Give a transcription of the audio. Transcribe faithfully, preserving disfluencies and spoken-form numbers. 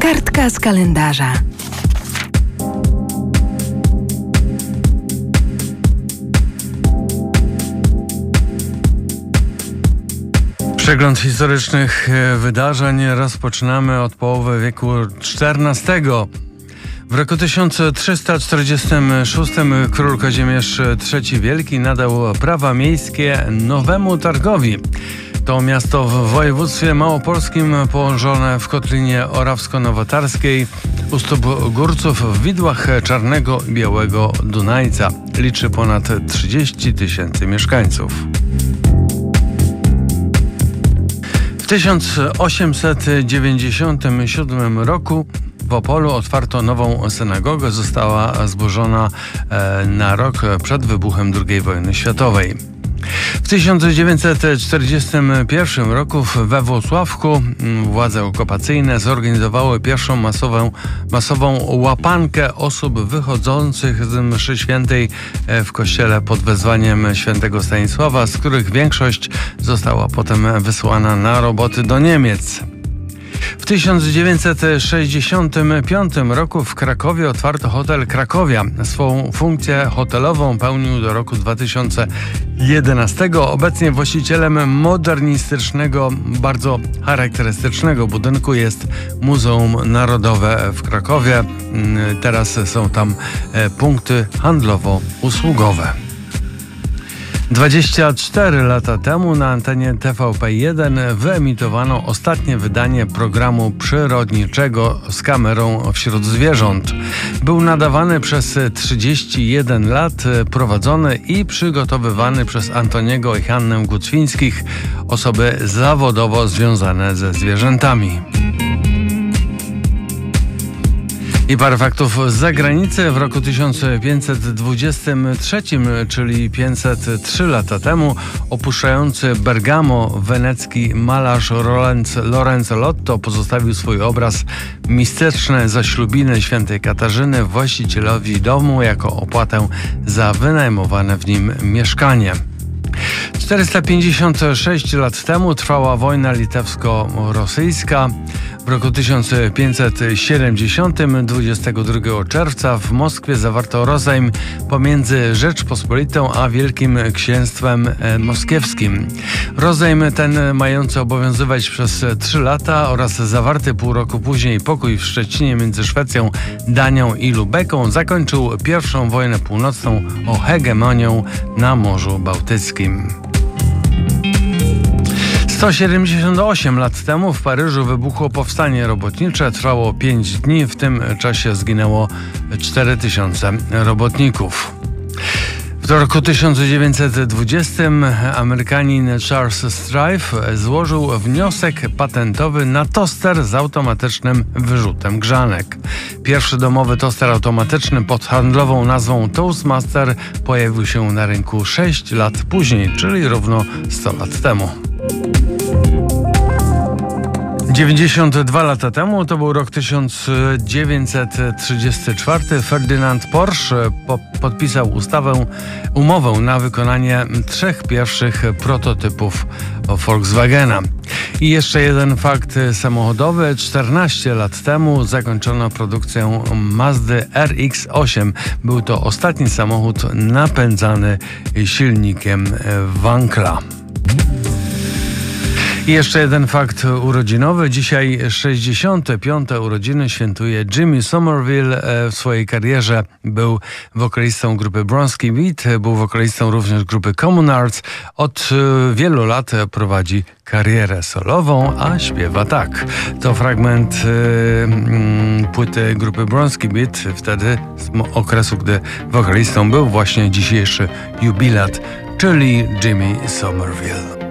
Kartka z kalendarza. Przegląd historycznych wydarzeń rozpoczynamy od połowy wieku czternastego. W roku tysiąc trzysta czterdziestym szóstym król Kazimierz trzeci Wielki nadał prawa miejskie Nowemu Targowi. To miasto w województwie małopolskim położone w kotlinie orawsko-nowotarskiej u stóp Górców w widłach Czarnego i Białego Dunajca. Liczy ponad trzydzieści tysięcy mieszkańców. W tysiąc osiemset dziewięćdziesiątym siódmym roku w Opolu otwarto nową synagogę. Została zburzona e, na rok przed wybuchem drugiej wojny światowej. W tysiąc dziewięćset czterdziestym pierwszym roku we Włocławku władze okupacyjne zorganizowały pierwszą masową, masową łapankę osób wychodzących z mszy świętej w kościele pod wezwaniem świętego Stanisława, z których większość została potem wysłana na roboty do Niemiec. W tysiąc dziewięćset sześćdziesiątym piątym roku w Krakowie otwarto hotel Krakowia. Swą funkcję hotelową pełnił do roku dwa tysiące jedenastego. Obecnie właścicielem modernistycznego, bardzo charakterystycznego budynku jest Muzeum Narodowe w Krakowie. Teraz są tam punkty handlowo-usługowe. dwadzieścia cztery lata temu na antenie T V P jeden wyemitowano ostatnie wydanie programu przyrodniczego z kamerą wśród zwierząt. Był nadawany przez trzydzieści jeden lat, prowadzony i przygotowywany przez Antoniego i Hannę Gucwińskich, osoby zawodowo związane ze zwierzętami. I parę faktów z zagranicy. W roku tysiąc pięćset dwudziestym trzecim, czyli pięćset trzy lata temu, opuszczający Bergamo wenecki malarz Lorenzo Lotto pozostawił swój obraz Mistyczne zaślubiny świętej Katarzyny właścicielowi domu jako opłatę za wynajmowane w nim mieszkanie. czterysta pięćdziesiąt sześć lat temu trwała wojna litewsko-rosyjska. W roku tysiąc pięćset siedemdziesiątym dwudziestego drugiego czerwca w Moskwie zawarto rozejm pomiędzy Rzeczpospolitą a Wielkim Księstwem Moskiewskim. Rozejm ten, mający obowiązywać przez trzy lata oraz zawarty pół roku później pokój w Szczecinie między Szwecją, Danią i Lubeką, zakończył pierwszą wojnę północną o hegemonię na Morzu Bałtyckim. sto siedemdziesiąt osiem lat temu w Paryżu wybuchło powstanie robotnicze. Trwało pięć dni. W tym czasie zginęło cztery tysiące robotników. W roku tysiąc dziewięćset dwudziestym Amerykanin Charles Strife złożył wniosek patentowy na toster z automatycznym wyrzutem grzanek. Pierwszy domowy toster automatyczny pod handlową nazwą Toastmaster pojawił się na rynku sześć lat później, czyli równo sto lat temu. dziewięćdziesiąt dwa lata temu, to był rok tysiąc dziewięćset trzydziesty czwarty, Ferdynand Porsche po- podpisał ustawę, umowę na wykonanie trzech pierwszych prototypów Volkswagena. I jeszcze jeden fakt samochodowy. czternaście lat temu zakończono produkcję Mazdy R X osiem. Był to ostatni samochód napędzany silnikiem Wankla. I jeszcze jeden fakt urodzinowy. Dzisiaj sześćdziesiąte piąte urodziny świętuje Jimmy Somerville. W swojej karierze był wokalistą grupy Bronski Beat, był wokalistą również grupy Common Arts. Od wielu lat prowadzi karierę solową, a śpiewa tak. To fragment y, y, płyty grupy Bronski Beat, wtedy z okresu, gdy wokalistą był właśnie dzisiejszy jubilat, czyli Jimmy Somerville.